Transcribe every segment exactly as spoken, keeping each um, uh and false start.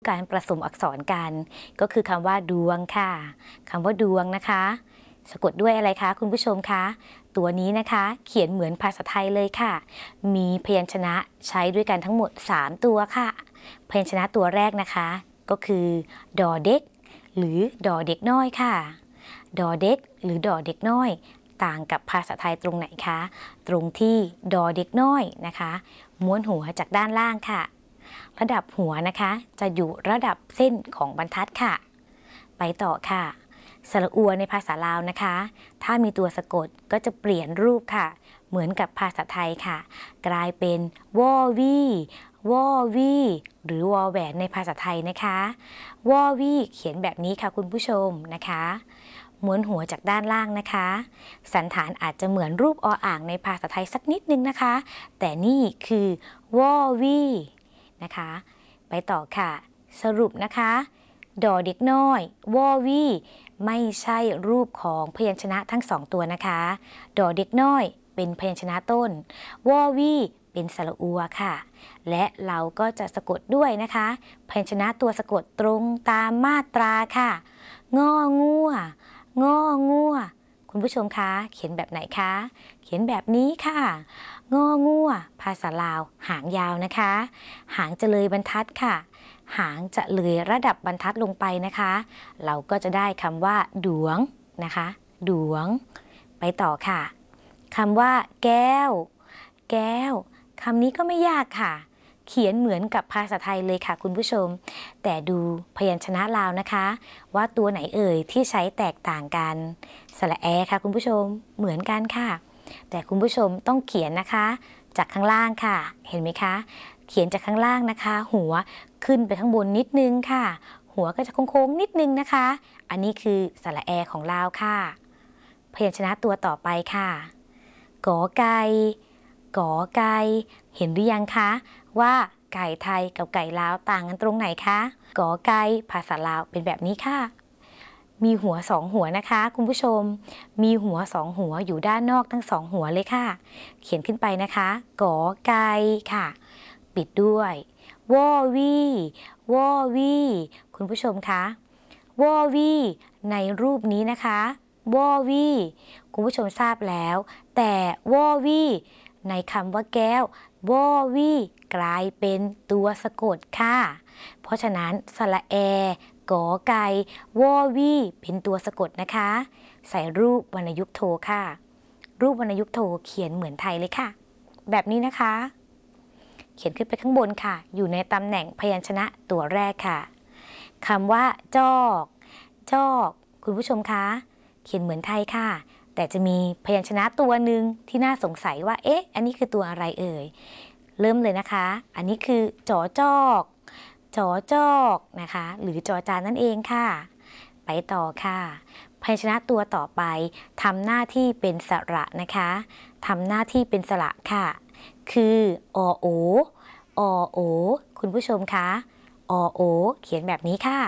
การผสมอักษรกันก็คือคำว่าดวงค่ะคำว่าดวงนะคะสะกดด้วยอะไรคะคุณผู้ชมคะตัวนี้นะคะเขียนเหมือนภาษาไทยเลยค่ะมีพยัญชนะใช้ด้วยกันทั้งหมดสามตัวค่ะพยัญชนะตัวแรกนะคะก็คือดอเด็กหรือดอเด็กน้อยค่ะดอเด็กหรือดอเด็กน้อยต่างกับภาษาไทยตรงไหนคะตรงที่ดอเด็กน้อยนะคะม้วนหัวจากด้านล่างค่ะระดับหัวนะคะจะอยู่ระดับเส้นของบรรทัดค่ะไปต่อค่ะสระอัวในภาษาลาวนะคะถ้ามีตัวสะกดก็จะเปลี่ยนรูปค่ะเหมือนกับภาษาไทยค่ะกลายเป็นวอวีวอวีหรือวอแหวนในภาษาไทยนะคะวอวีเขียนแบบนี้ค่ะคุณผู้ชมนะคะม้วนหัวจากด้านล่างนะคะสันฐานอาจจะเหมือนรูปออ่างในภาษาไทยสักนิดนึงนะคะแต่นี่คือวอวีนะคะไปต่อค่ะสรุปนะคะดอเด็กน้อยวอวีไม่ใช่รูปของพยัญชนะทั้งสองตัวนะคะดอเด็กน้อยเป็นพยัญชนะต้นวอวีเป็นสระอัวค่ะและเราก็จะสะกดด้วยนะคะพยัญชนะตัวสะกดตรงตามมาตราค่ะงองัวงองัวคุณผู้ชมคะเขียนแบบไหนคะเขียนแบบนี้ค่ะงองัวภาษาลาวหางยาวนะคะหางจะเลยบรรทัดค่ะหางจะเลยระดับบรรทัดลงไปนะคะเราก็จะได้คำว่าดวงนะคะดวงไปต่อค่ะคำว่าแก้วแก้วคำนี้ก็ไม่ยากค่ะเขียนเหมือนกับภาษาไทยเลยค่ะคุณผู้ชมแต่ดูพยัญชนะลาวนะคะว่าตัวไหนเอ่ยที่ใช้แตกต่างกันสระแอค่ะคุณผู้ชมเหมือนกันค่ะแต่คุณผู้ชมต้องเขียนนะคะจากข้างล่างค่ะเห็นไหมคะเขียนจากข้างล่างนะคะหัวขึ้นไปข้างบนนิดนึงค่ะหัวก็จะโค้งๆนิดนึงนะคะอันนี้คือสระแอของลาวค่ะพยัญชนะตัวต่อไปค่ะกอไก่กอไก่เห็นหรือยังคะว่าไก่ไทยกับไก่ลาวต่างกันตรงไหนคะกอไก่ภาษาลาวเป็นแบบนี้ค่ะมีหัวสองหัวนะคะคุณผู้ชมมีหัวสองหัวอยู่ด้านนอกทั้งสองหัวเลยค่ะเขียนขึ้นไปนะคะกอไก่ค่ะปิดด้วยวอวีวอวีคุณผู้ชมคะวอวีในรูปนี้นะคะวอวีคุณผู้ชมทราบแล้วแต่วอวีในคำว่าแก้ววอวีกลายเป็นตัวสะกดค่ะเพราะฉะนั้นสระแอกอไก่วอวีเป็นตัวสะกดนะคะใส่รูปวรรณยุกต์โทค่ะรูปวรรณยุกต์โทเขียนเหมือนไทยเลยค่ะแบบนี้นะคะเขียนขึ้นไปข้างบนค่ะอยู่ในตำแหน่งพยัญชนะตัวแรกค่ะคำว่าจอกจอกคุณผู้ชมคะเขียนเหมือนไทยค่ะแต่จะมีพยัญชนะตัวหนึ่งที่น่าสงสัยว่าเอ๊ะอันนี้คือตัวอะไรเอ่ยเริ่มเลยนะคะอันนี้คือจอจอกจอจอกนะคะหรือจอจานนั่นเองค่ะไปต่อค่ะพยัญชนะตัวต่อไปทำหน้าที่เป็นสระนะคะทำหน้าที่เป็นสระค่ะคืออโออโอคุณผู้ชมคะอโอเขียนแบบนี้ค่ะ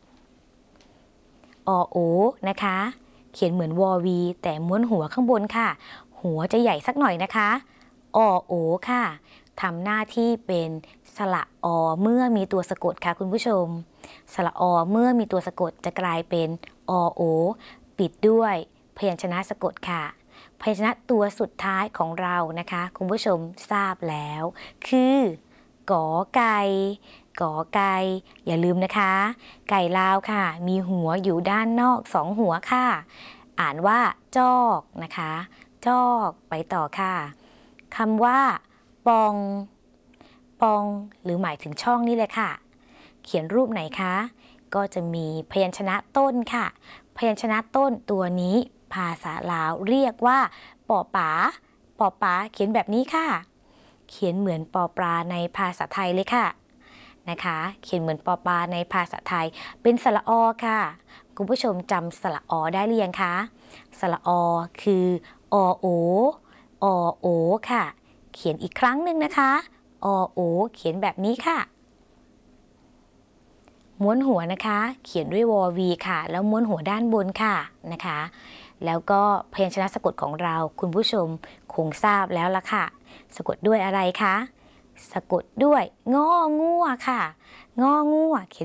อโอนะคะเขียนเหมือนวอวีแต่ม้วนหัวข้างบนค่ะหัวจะใหญ่สักหน่อยนะคะอโอค่ะทำหน้าที่เป็นสระอเมื่อมีตัวสะกดค่ะคุณผู้ชมสระอเมื่อมีตัวสะกดจะกลายเป็นอโอปิดด้วยพยัญชนะสะกดค่ะพยัญชนะตัวสุดท้ายของเรานะคะคุณผู้ชมทราบแล้วคือกอไก่กอไก่อย่าลืมนะคะไก่ลาวค่ะมีหัวอยู่ด้านนอกสองหัวค่ะอ่านว่าจอกนะคะจอกไปต่อค่ะคำว่าปองปองหรือหมายถึงช่องนี่เลยค่ะเขียนรูปไหนคะก็จะมีพยัญชนะต้นค่ะพยัญชนะต้นตัวนี้ภาษาลาวเรียกว่าปอป๋าปอป๋าเขียนแบบนี้ค่ะเขียนเหมือนปอปลาในภาษาไทยเลยค่ะนะคะเขียนเหมือนปอปลาในภาษาไทยเป็นสระอค่ะคุณผู้ชมจำสระอได้หรือยังคะสระอคืออโออโอค่ะเขียนอีกครั้งหนึ่งนะคะอโอเขียนแบบนี้ค่ะม้วนหัวนะคะเขียนด้วยวอวีค่ะแล้วม้วนหัวด้านบนค่ะนะคะแล้วก็พยัญชนะสะกดของเราคุณผู้ชมคงทราบแล้วล่ะค่ะสะกดด้วยอะไรคะสะกดด้วยงองัวค่ะงองัวเขียน